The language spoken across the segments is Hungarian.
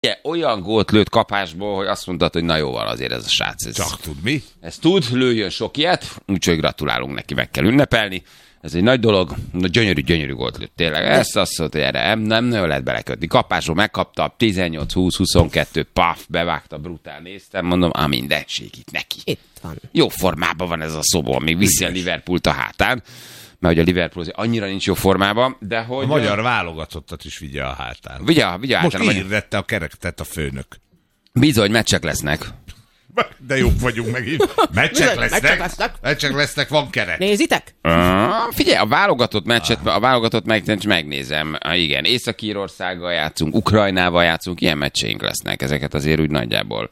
Olyan gólt lőtt kapásból, hogy azt mondtad, hogy na jó van azért ez a srác. Csak tud mi? Ez tud, lőjön sok ilyet, úgyhogy gratulálunk neki, meg kell ünnepelni. Ez egy nagy dolog, gyönyörű gólt lőtt, tényleg. Ezt azt mondta, hogy erre nem nagyon lehet belekötni. Kapásról megkapta, 18-20-22, paf, bevágta, brutál, néztem, mondom, mindenség itt neki. Itt van. Jó formában van ez a szobor, még viszi a Liverpoolt a hátán, mert hogy a Liverpool annyira nincs jó formában, de hogy... A magyar válogatottat is vigye a hátán. Vigye a hátán. Most írdette a kerektet a főnök. Bizony, meccsek lesznek. De jók vagyunk megint. Meccsek lesznek, van kerek. Nézitek? Figyelj, a válogatott meccset megnézem. Igen, Észak-Írországgal játszunk, Ukrajnával játszunk, ilyen meccseink lesznek. Ezeket azért úgy nagyjából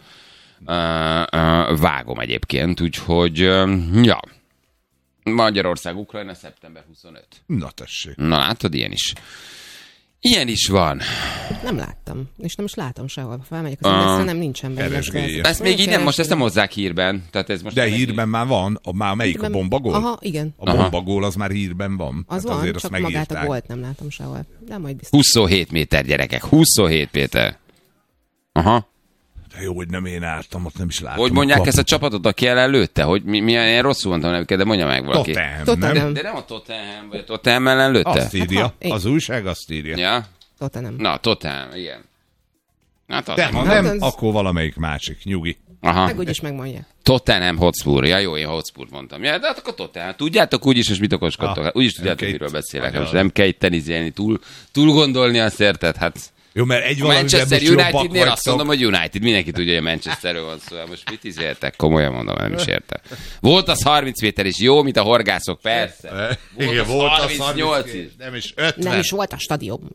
vágom egyébként, úgyhogy ja. Magyarország, Ukrajna, szeptember 25. Na tessék. Na látod, ilyen is van. Nem láttam, és nem is látom sehol. Felmegyek az indexre, nem nincsen benne. Ezt még így nem, most ezt nem hozzák hírben. Tehát ez most de hírben már van, már melyik a bombagól? Aha, igen. A bombagól az már hírben van. Az hát van, azért csak magát a gólt nem látom sehol. De majd biztos. 27 méter, gyerekek, 27 méter. Aha. De jó, hogy nem én álltam, ott nem is látom. Hogy mondják ezt a csapatot, aki előtte? Hogy milyen rosszul mondtam neked, de mondja meg valaki. Tottenham. De nem a Tottenham, vagy a Tottenham ellen lőtte? Azt írja, az újság azt írja. Ja? Tottenham. Na, Tottenham, igen. Na, de ha nem, akkor valamelyik másik, nyugi. Aha. Meg úgyis megmondják. Tottenham Hotspur. Ja, jó, én Hotspurt mondtam. Ja, de hát akkor Tottenham. Tudjátok úgyis, és mit okoskodtok? Úgyis tudjátok, miről beszélek. Most nem kell itt tenizelni, túl gondolni azt, érted? Hát... Jó, mert egy a Manchester United-nél azt mondom, hogy United. Mindenki tudja, hogy a Manchesterről van szó. Most mit izéltek? Komolyan mondom, nem is értem. Volt az 30 méter is jó, mint a horgászok, persze. Volt az 38 is. Nem is 50. Nem is volt a stadionban.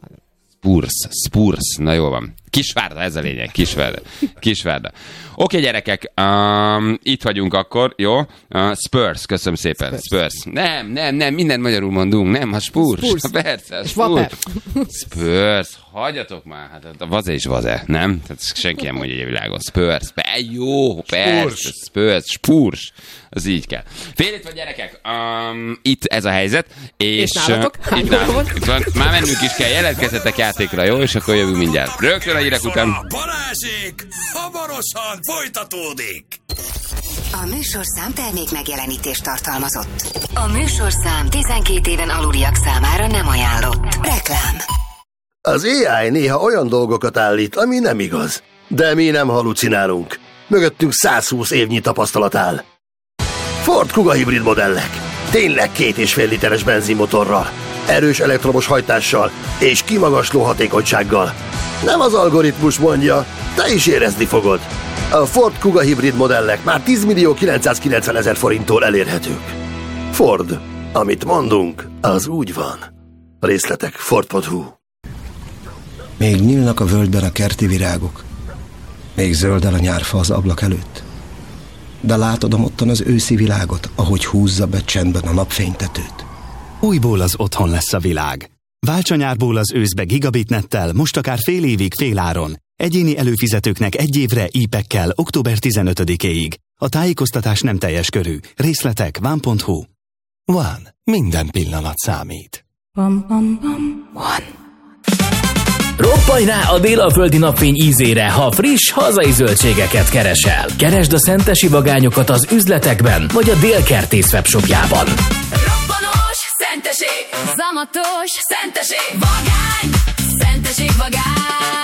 Spurs, na jó van. Kisvárda, ez a lényeg, Kisvárda. Oké, gyerekek, itt vagyunk akkor, jó? Spurs, köszönöm szépen, Spurs. Nem, mindent magyarul mondunk, nem, a Spurs. Persze, a Spurs, hagyjatok már, hát a vaze is vaze, nem? Tehát senki nem mondja, hogy a világon. Spurs, jó, persze, Spurs, az így kell. Fél itt van, gyerekek, itt ez a helyzet, és nálatok? Itt van, már mennünk is kell, jelentkezzetek játékra, jó? És akkor jövünk mindjárt. Rögtön a hírek után. Balázsék, hamarosan folytatódik. A műsorszám termék megjelenítést tartalmazott. A műsorszám 12 éven aluliak számára nem ajánlott. Reklám. Az AI néha olyan dolgokat állít, ami nem igaz. De mi nem halucinálunk. Mögöttünk 120 évnyi tapasztalat áll. Ford Kuga hibrid modellek. Tényleg 2,5 literes benzinmotorral, erős elektromos hajtással és kimagasló hatékonysággal. Nem az algoritmus mondja, te is érezni fogod. A Ford Kuga hibrid modellek már 10.990.000 forinttól elérhetők. Ford. Amit mondunk, az úgy van. Részletek Ford.hu. Még nyílnak a völgyben a kerti virágok. Még zöldel a nyárfa az ablak előtt. De látod ottan az őszi világot, ahogy húzza be csendben a napfénytetőt. Újból az otthon lesz a világ. Válts a nyárból az őszbe gigabitnettel, most akár fél évig féláron. Egyéni előfizetőknek 1 évre IP-ekkel október 15-éig. A tájékoztatás nem teljes körű. Részletek van.hu. Van. Minden pillanat számít. One. Roppanj rá a délalföldi napfény ízére, ha friss, hazai zöldségeket keresel. Keresd a szentesi vagányokat az üzletekben, vagy a Délkertész webshopjában. Robbanos, szenteség, zamatos, szenteség, vagány, szenteség, vagány.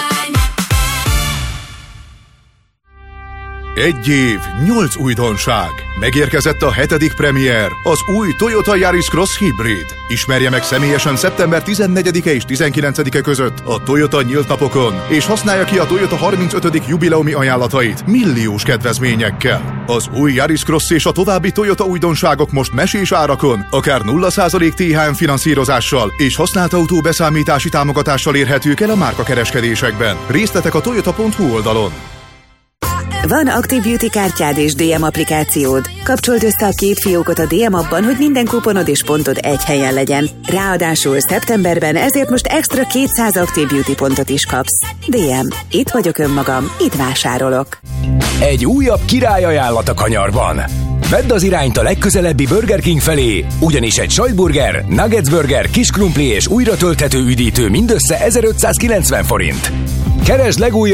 1 év, 8 újdonság. Megérkezett a 7. premier, az új Toyota Yaris Cross Hybrid. Ismerje meg személyesen szeptember 14-e és 19-e között a Toyota nyílt napokon, és használja ki a Toyota 35. jubileumi ajánlatait milliós kedvezményekkel. Az új Yaris Cross és a további Toyota újdonságok most mesés árakon, akár 0% THM finanszírozással és használt autó beszámítási támogatással érhetők el a márkakereskedésekben. Részletek a toyota.hu oldalon. Van Active Beauty kártyád és DM applikációd. Kapcsold össze a 2 fiókot a DM appban, hogy minden kuponod és pontod egy helyen legyen. Ráadásul szeptemberben ezért most extra 200 Active Beauty pontot is kapsz. DM. Itt vagyok önmagam, itt vásárolok. Egy újabb királyajánlat a kanyarban. Vedd az irányt a legközelebbi Burger King felé, ugyanis egy sajtburger, nuggets burger, kis krumpli és újra tölthető üdítő mindössze 1590 forint. Keresd legújabb